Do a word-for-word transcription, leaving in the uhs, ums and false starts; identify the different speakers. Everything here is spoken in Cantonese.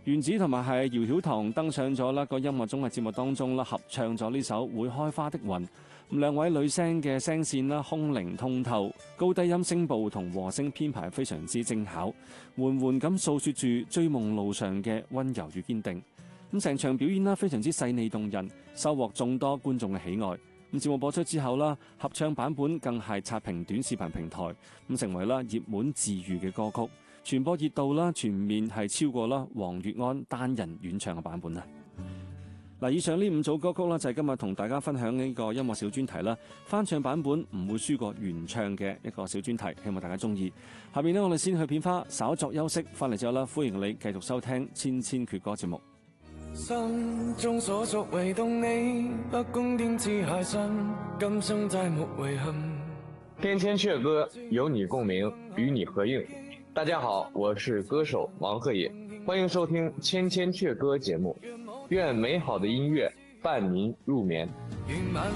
Speaker 1: 原子同埋係姚曉彤登上咗啦個音樂綜藝節目當中啦，合唱咗呢首《會開花的雲》。咁兩位女聲嘅聲線啦，空靈通透，高低音聲部同和聲編排非常之精巧，緩緩咁訴說住追夢路上嘅溫柔與堅定。咁成場表演啦，非常之細膩動人，收穫眾多觀眾嘅喜愛。咁節目播出之後啦，合唱版本更係刷屏短視頻平台，咁成為啦熱門治癒嘅歌曲。傳播熱度啦，全面係超過啦黃月安單人演唱嘅版本啦。嗱，以上呢五組歌曲啦，就係今日同大家分享呢個音樂小專題啦。翻唱版本唔會輸過原唱嘅一個小專題，希望大家中意。下面呢，我哋先去片花，稍作休息，翻嚟之後啦，歡迎你繼續收聽千千闕歌節目。
Speaker 2: 心中所屬唯獨你，不公點知下身，今生債務遺憾。
Speaker 3: 千千闕歌，有你共鳴，與你合映。大家好，我是歌手王鶴野，歡迎收聽千千闕歌節目，願美好的音樂伴您入眠。